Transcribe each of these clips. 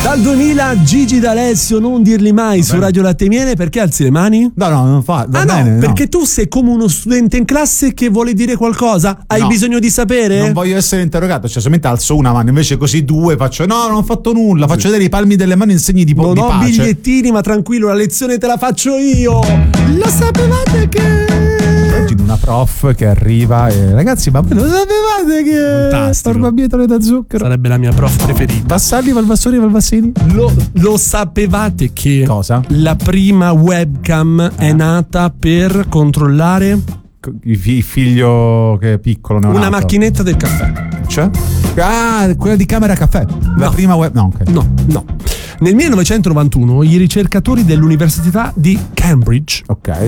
Dal 2000 Gigi D'Alessio, non dirli mai su Radio Latte e Miele. Perché alzi le mani? No, non fa. Va bene, no, perché tu sei come uno studente in classe che vuole dire qualcosa. Hai bisogno di sapere? Non voglio essere interrogato, cioè solamente alzo una mano, invece così due faccio no, non ho fatto nulla, faccio vedere i palmi delle mani in segni di non di ho pace. bigliettini, ma tranquillo, la lezione te la faccio io. Lo sapevate che... Immagino una prof che arriva e ragazzi, ma voi lo sapevate che Fantastico. Barbabietole da zucchero? Sarebbe la mia prof preferita. Vassalli, Valvassori, Valvassini? Lo sapevate che Cosa? la prima webcam è nata per controllare Il figlio che è piccolo neonato. una macchinetta del caffè? Cioè? Ah, quella di Camera Caffè. La prima web. No, ok. No. Nel 1991 i ricercatori dell'Università di Cambridge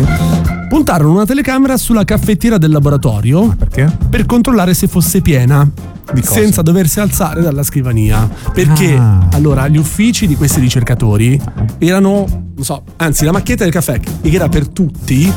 puntarono una telecamera sulla caffettiera del laboratorio. Perché? Per controllare se fosse piena, Di cosa? senza doversi alzare dalla scrivania. Perché allora gli uffici di questi ricercatori erano, non so, anzi la macchinetta del caffè, che era per tutte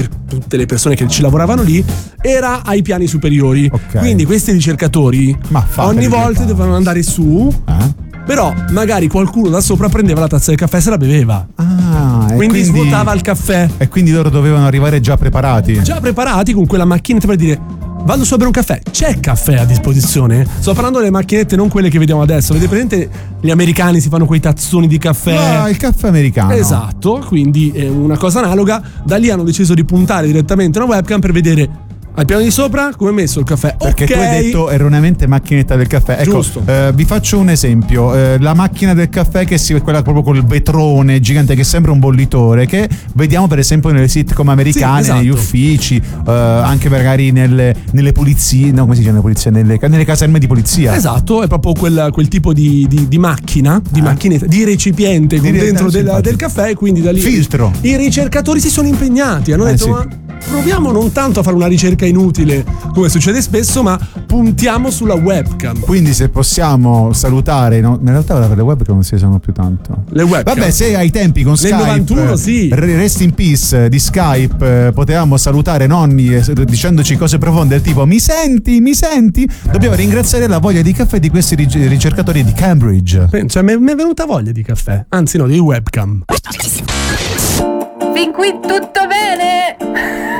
le persone che ci lavoravano lì, era ai piani superiori. Quindi questi ricercatori ogni volta dovevano andare su. Però magari qualcuno da sopra prendeva la tazza del caffè e se la beveva. Quindi svuotava il caffè. E quindi loro dovevano arrivare già preparati. Già preparati con quella macchinetta per dire: vado su a bere un caffè. C'è caffè a disposizione? Sto parlando delle macchinette, non quelle che vediamo adesso. Vedete presente? Gli americani si fanno quei tazzoni di caffè. Il caffè americano. Esatto, quindi è una cosa analoga. Da lì hanno deciso di puntare direttamente una webcam per vedere al piano di sopra come è messo il caffè. Perché tu hai detto erroneamente macchinetta del caffè. Ecco, giusto. Vi faccio un esempio. La macchina del caffè quella proprio col vetrone gigante che sembra un bollitore, che vediamo per esempio nelle sitcom americane, esatto. negli uffici, anche magari nelle pulizie, no, come si dice nelle pulizie? Nelle caserme di polizia. Esatto, è proprio quel tipo di macchina, di macchinetta, di recipiente con dentro del caffè, e quindi da lì filtro. I ricercatori si sono impegnati, hanno detto: ma proviamo non tanto a fare una ricerca inutile come succede spesso, ma puntiamo sulla webcam. Quindi se possiamo salutare, in realtà ora per le webcam non si usano più tanto. Le webcam. Vabbè, se ai tempi con Skype, nel 91 sì. Rest in Peace di Skype, potevamo salutare nonni dicendoci cose profonde del tipo mi senti? Dobbiamo ringraziare la voglia di caffè di questi ricercatori di Cambridge. Cioè mi è venuta voglia di caffè, anzi no, di webcam. Fin qui tutto bene?